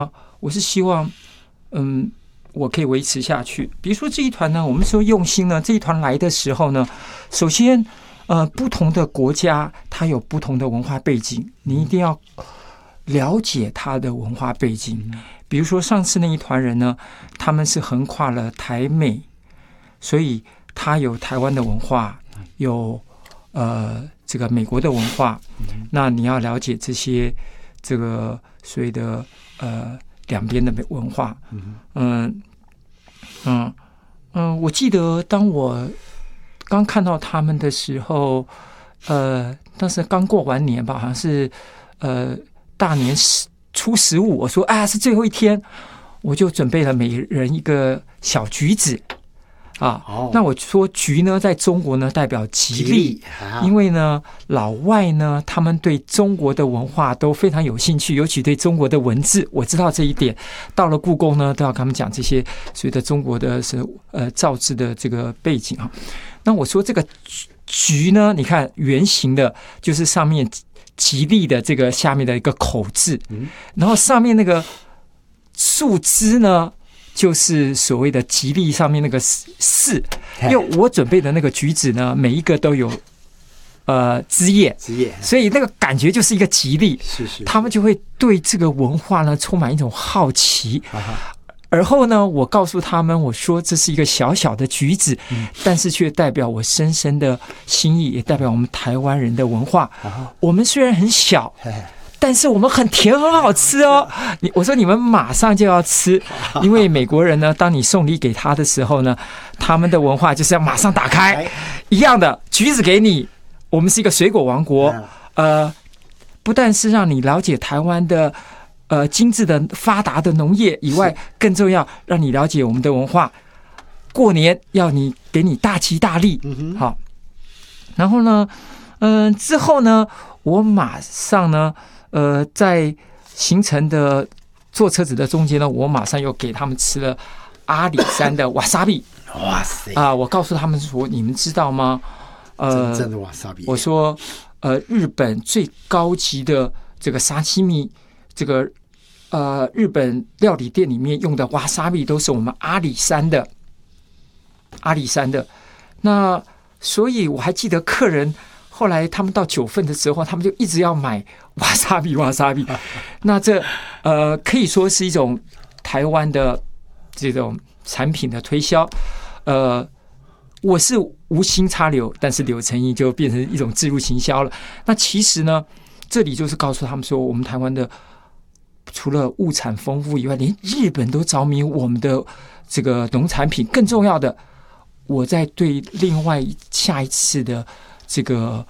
我是希望我可以维持下去。比如说这一团呢，我们说用心呢，这一团来的时候呢，首先不同的国家它有不同的文化背景，你一定要了解它的文化背景。比如说上次那一团人呢，他们是横跨了台美，所以他有台湾的文化，有这个美国的文化，那你要了解这些这个所谓的两边的文化。我记得当我刚看到他们的时候，当时刚过完年吧，好像是大年初15，我说是最后一天，我就准备了每人一个小橘子。那我说橘呢，在中国呢代表吉利，因为呢老外呢他们对中国的文化都非常有兴趣，尤其对中国的文字，我知道这一点。到了故宫呢，都要跟他们讲这些所谓的中国的造字的这个背景啊。那我说这个橘呢，你看圆形的，就是上面吉利的这个下面的一个口字，然后上面那个树枝呢，就是所谓的吉利上面那个4，因为我准备的那个橘子呢，每一个都有枝叶，所以那个感觉就是一个吉利。是他们就会对这个文化呢充满一种好奇。而后呢，我告诉他们，我说这是一个小小的橘子，但是却代表我深深的心意，也代表我们台湾人的文化。我们虽然很小，但是我们很甜，很好吃哦。我说你们马上就要吃，因为美国人呢，当你送礼给他的时候呢，他们的文化就是要马上打开。一样的橘子给你，我们是一个水果王国，不但是让你了解台湾的精致的发达的农业以外，更重要让你了解我们的文化。过年要给你大吉大利，好。然后呢，之后呢，我马上呢。在行程的坐车子的中间呢，我马上又给他们吃了阿里山的瓦萨比。 哇塞！ 我告诉他们说，你们知道吗？ 真正的瓦萨比。 我说，日本最高级的这个沙西米，这个日本料理店里面用的瓦萨比都是我们阿里山的。那所以我还记得客人。后来他们到9份的时候，他们就一直要买瓦萨比。那这可以说是一种台湾的这种产品的推销。我是无心插柳，但是柳成荫就变成一种置入行销了。那其实呢，这里就是告诉他们说，我们台湾的除了物产丰富以外，连日本都着迷我们的这个农产品。更重要的，我在对另外下一次的这个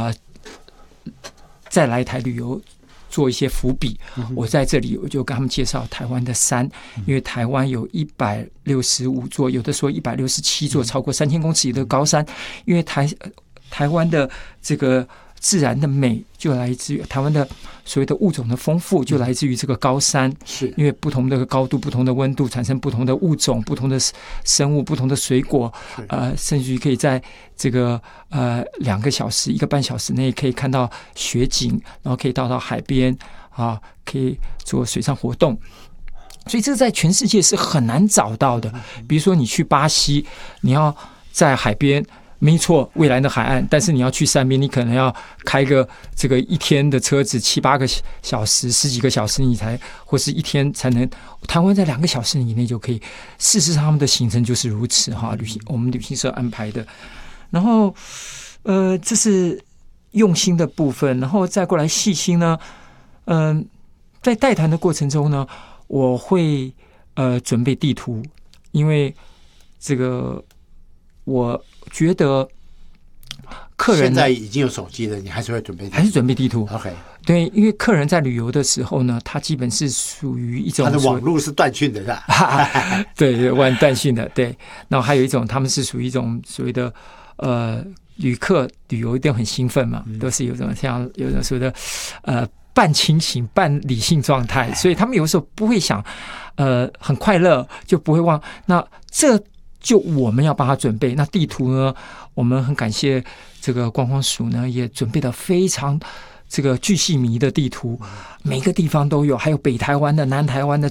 再来台旅游做一些伏笔。我在这里我就跟他们介绍台湾的山，因为台湾有165座，有的说167座，超过3000公尺的高山。因为台湾的这个自然的美就来自于台湾的所谓的物种的丰富，就来自于这个高山。是因为不同的高度、不同的温度，产生不同的物种、不同的生物、不同的水果。甚至于可以在这个2个小时、1个半小时内可以看到雪景，然后可以到海边可以做水上活动。所以这个在全世界是很难找到的。比如说你去巴西，你要在海边。没错，蔚蓝的海岸，但是你要去山边，你可能要开个这个1天的车子，7、8个小时、10几个小时，你才或是1天才能。台湾在2个小时以内就可以。事实上，他们的行程就是如此我们旅行社安排的。然后，这是用心的部分，然后再过来细心呢。在带团的过程中呢，我会准备地图，因为这个。我觉得客人现在已经有手机了，你还是会准备地图？ 还是准备地图 ？OK， 对，因为客人在旅游的时候呢，他基本是属于一种他的网络是断讯的，是吧？ 对，断讯的，对。然后还有一种，他们是属于一种所谓的旅客旅游一定很兴奋嘛，都是有种像有种所谓的半清醒半理性状态，所以他们有时候不会想很快乐，就不会忘。那这就我们要帮他准备。那地图呢，我们很感谢这个观光署呢，也准备的非常这个巨细靡的地图，每个地方都有，还有北台湾的、南台湾的、